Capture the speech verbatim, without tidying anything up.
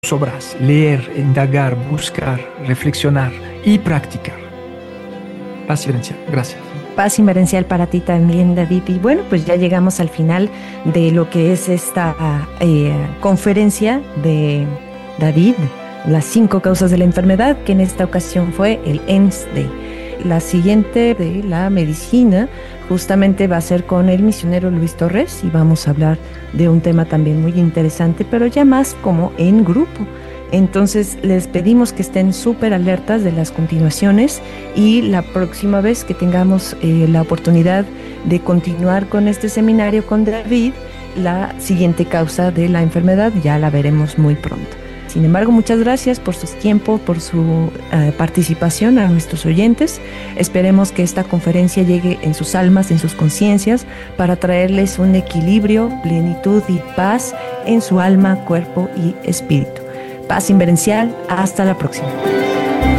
obras, leer, indagar, buscar, reflexionar y practicar. Paz inverencial. Gracias. Paz inverencial para ti también, David. Y bueno, pues ya llegamos al final de lo que es esta eh, conferencia de David, las cinco causas de la enfermedad, que en esta ocasión fue el E N S D. La siguiente de la medicina justamente va a ser con el misionero Luis Torres y vamos a hablar de un tema también muy interesante, pero ya más como en grupo. Entonces les pedimos que estén súper alertas de las continuaciones y la próxima vez que tengamos eh, la oportunidad de continuar con este seminario con David, la siguiente causa de la enfermedad ya la veremos muy pronto. Sin embargo, muchas gracias por su tiempo, por su uh, participación a nuestros oyentes. Esperemos que esta conferencia llegue en sus almas, en sus conciencias, para traerles un equilibrio, plenitud y paz en su alma, cuerpo y espíritu. Paz inverencial, hasta la próxima.